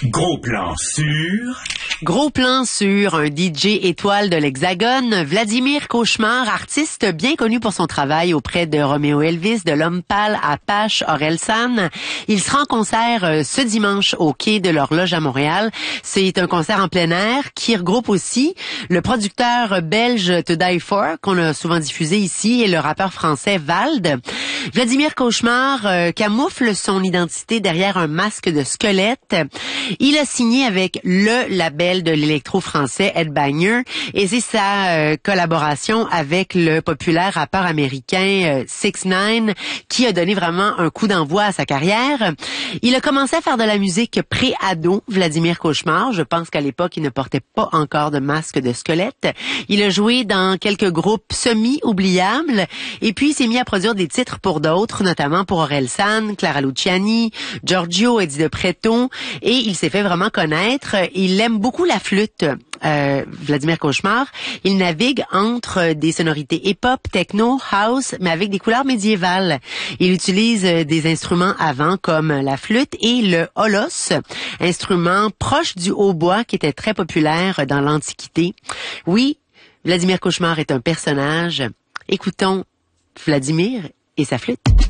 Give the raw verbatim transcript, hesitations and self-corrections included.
Gros plan sur... Gros plan sur un D J étoile de l'Hexagone, Vladimir Cauchemar, artiste bien connu pour son travail auprès de Romeo Elvis, de l'Homme Pâle, Apache, Orelsan. Il sera en concert ce dimanche au quai de l'Horloge à Montréal. C'est un concert en plein air qui regroupe aussi le producteur belge To Die For, qu'on a souvent diffusé ici, et le rappeur français Vald. Vladimir Cauchemar euh, camoufle son identité derrière un masque de squelette. Il a signé avec le label de l'électro français Headbanger et c'est sa euh, collaboration avec le populaire rappeur américain euh, six nine qui a donné vraiment un coup d'envoi à sa carrière. Il a commencé à faire de la musique pré-ado, Vladimir Cauchemar. Je pense qu'à l'époque, il ne portait pas encore de masque de squelette. Il a joué dans quelques groupes semi-oubliables et puis il s'est mis à produire des titres pour d'autres, notamment pour Orelsan, Clara Luciani, Giorgio, Eddie de Pretto, et il s'est fait vraiment connaître. Il aime beaucoup la flûte, euh, Vladimir Cauchemar. Il navigue entre des sonorités hip-hop, techno, house, mais avec des couleurs médiévales. Il utilise des instruments avant comme la flûte et le holos, instrument proche du hautbois qui était très populaire dans l'Antiquité. Oui, Vladimir Cauchemar est un personnage. Écoutons Vladimir et sa flûte.